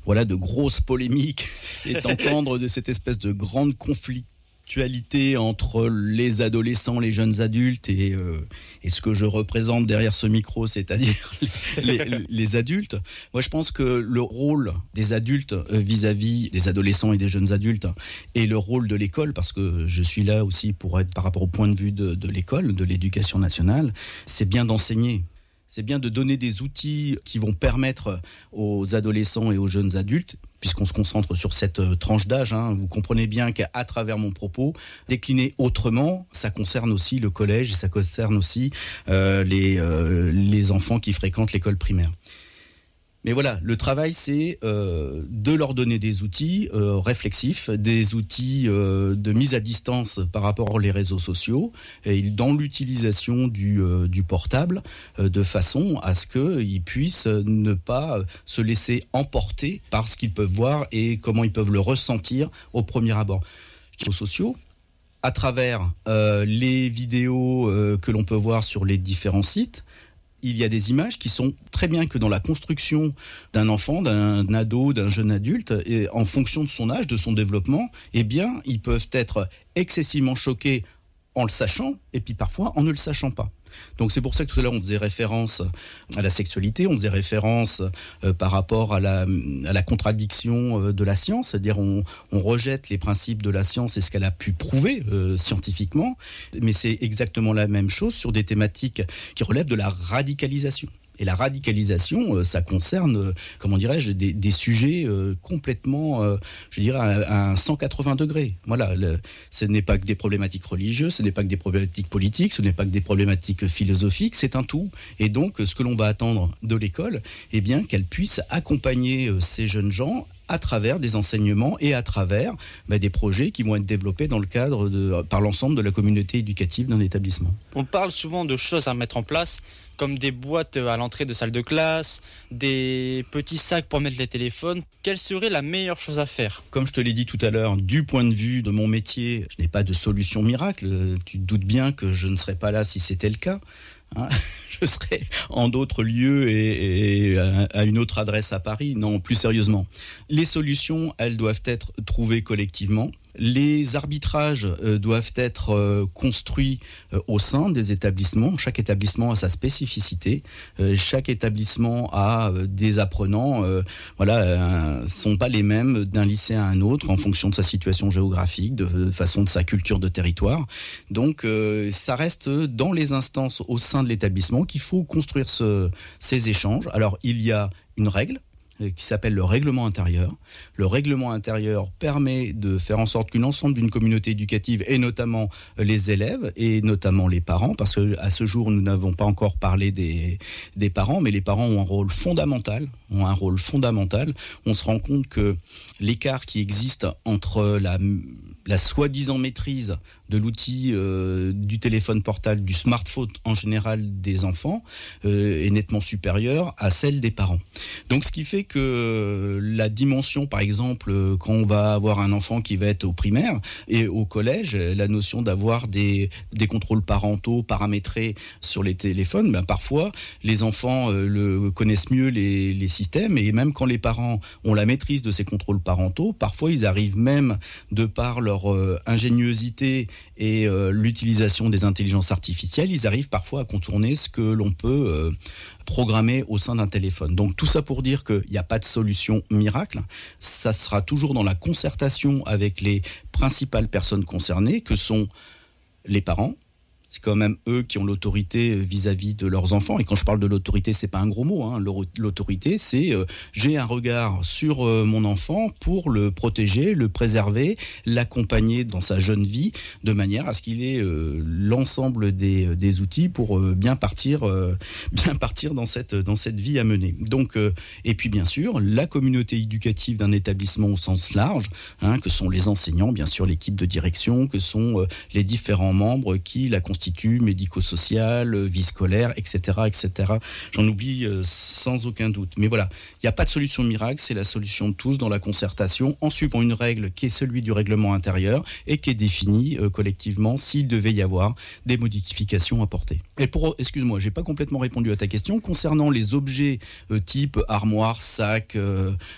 de grosses polémiques et d'entendre de cette espèce de grande conflictualité entre les adolescents, les jeunes adultes et ce que je représente derrière ce micro, c'est-à-dire les adultes. Moi, je pense que le rôle des adultes vis-à-vis des adolescents et des jeunes adultes et le rôle de l'école, parce que je suis là aussi pour être par rapport au point de vue de l'école, de l'éducation nationale, c'est bien d'enseigner. C'est bien de donner des outils qui vont permettre aux adolescents et aux jeunes adultes, puisqu'on se concentre sur cette tranche d'âge, vous comprenez bien qu'à travers mon propos, décliner autrement, ça concerne aussi le collège et ça concerne aussi les enfants qui fréquentent l'école primaire. Mais voilà, le travail, c'est de leur donner des outils réflexifs, des outils de mise à distance par rapport aux réseaux sociaux, et dans l'utilisation du portable, de façon à ce qu'ils puissent ne pas se laisser emporter par ce qu'ils peuvent voir et comment ils peuvent le ressentir au premier abord. Les réseaux sociaux, à travers les vidéos que l'on peut voir sur les différents sites, il y a des images qui sont très bien que dans la construction d'un enfant, d'un ado, d'un jeune adulte, et en fonction de son âge, de son développement, eh bien, ils peuvent être excessivement choqués en le sachant, et puis parfois en ne le sachant pas. Donc c'est pour ça que tout à l'heure on faisait référence à la sexualité, on faisait référence par rapport à la contradiction de la science, c'est-à-dire on rejette les principes de la science et ce qu'elle a pu prouver scientifiquement, mais c'est exactement la même chose sur des thématiques qui relèvent de la radicalisation. Et la radicalisation, ça concerne, des sujets complètement, à 180 degrés. Voilà, ce n'est pas que des problématiques religieuses, ce n'est pas que des problématiques politiques, ce n'est pas que des problématiques philosophiques, c'est un tout. Et donc, ce que l'on va attendre de l'école, eh bien, qu'elle puisse accompagner ces jeunes gens à travers des enseignements et à travers des projets qui vont être développés dans le cadre par l'ensemble de la communauté éducative d'un établissement. On parle souvent de choses à mettre en place, comme des boîtes à l'entrée de salle de classe, des petits sacs pour mettre les téléphones. Quelle serait la meilleure chose à faire ? Comme je te l'ai dit tout à l'heure, du point de vue de mon métier, je n'ai pas de solution miracle. Tu te doutes bien que je ne serais pas là si c'était le cas. Je serais en d'autres lieux et à une autre adresse à Paris. Non, plus sérieusement. Les solutions, elles doivent être trouvées collectivement. Les arbitrages doivent être construits au sein des établissements. Chaque établissement a sa spécificité. Chaque établissement a des apprenants. Sont pas les mêmes d'un lycée à un autre en fonction de sa situation géographique, de façon de sa culture de territoire. Donc, ça reste dans les instances au sein de l'établissement qu'il faut construire ces échanges. Alors, il y a une règle qui s'appelle le règlement intérieur. Le règlement intérieur permet de faire en sorte qu'une ensemble d'une communauté éducative, et notamment les élèves, et notamment les parents, parce qu'à ce jour, nous n'avons pas encore parlé des parents, mais les parents ont un rôle fondamental. On se rend compte que l'écart qui existe entre la soi-disant maîtrise de l'outil du téléphone portable, du smartphone en général des enfants, est nettement supérieure à celle des parents. Donc ce qui fait que la dimension, par exemple, quand on va avoir un enfant qui va être au primaire et au collège, la notion d'avoir des contrôles parentaux paramétrés sur les téléphones, parfois les enfants connaissent mieux les systèmes, et même quand les parents ont la maîtrise de ces contrôles parentaux, parfois ils arrivent même, de par leur ingéniosité et l'utilisation des intelligences artificielles, ils arrivent parfois à contourner ce que l'on peut programmer au sein d'un téléphone. Donc tout ça pour dire qu'il n'y a pas de solution miracle, ça sera toujours dans la concertation avec les principales personnes concernées, que sont les parents. C'est quand même eux qui ont l'autorité vis-à-vis de leurs enfants. Et quand je parle de l'autorité, c'est pas un gros mot. L'autorité, c'est j'ai un regard sur mon enfant pour le protéger, le préserver, l'accompagner dans sa jeune vie, de manière à ce qu'il ait l'ensemble des outils pour bien partir dans cette vie à mener. Donc, et puis bien sûr, la communauté éducative d'un établissement au sens large, que sont les enseignants, bien sûr l'équipe de direction, que sont les différents membres qui la constituent, médico-social, vie scolaire, etc., etc. J'en oublie sans aucun doute. Mais voilà, il n'y a pas de solution miracle, c'est la solution de tous dans la concertation, en suivant une règle qui est celui du règlement intérieur et qui est définie collectivement s'il devait y avoir des modifications apportées. Et excuse-moi, j'ai pas complètement répondu à ta question concernant les objets type armoire, sac,